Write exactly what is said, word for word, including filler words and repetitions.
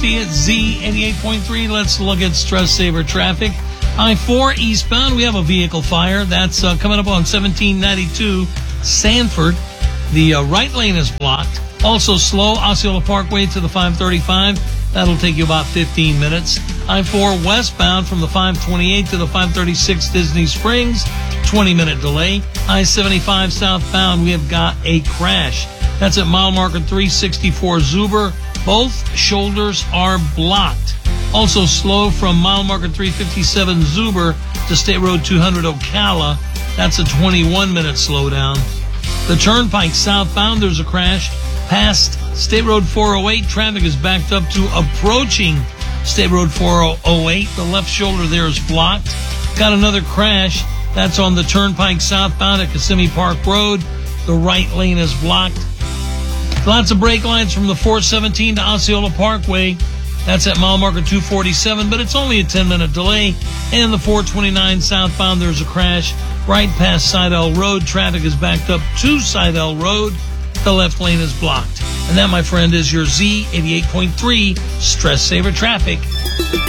fifty at Z eighty-eight point three. Let's look at stress saver traffic. I four eastbound, we have a vehicle fire. That's uh, coming up on seventeen ninety-two Sanford. The uh, right lane is blocked. Also slow, Osceola Parkway to the five thirty-five. That'll take you about fifteen minutes. I four westbound from the five twenty-eight to the five thirty-six Disney Springs. twenty minute delay. I seventy-five southbound, we have got a crash. That's at mile marker three sixty-four Zuber. Both shoulders are blocked. Also slow from mile marker three fifty-seven Zuber to State Road two hundred Ocala. That's a twenty-one minute slowdown. The Turnpike southbound, there's a crash. Past State Road four oh eight, traffic is backed up to approaching State Road four oh eight. The left shoulder there is blocked. Got another crash. That's on the Turnpike southbound at Kissimmee Park Road. The right lane is blocked. Lots of brake lines from the four seventeen to Osceola Parkway. That's at mile marker two forty-seven, but it's only a ten minute delay. And the four twenty-nine southbound, there's a crash right past Sidell Road. Traffic is backed up to Sidell Road. The left lane is blocked. And that, my friend, is your Z eighty-eight point three Stress Saver Traffic.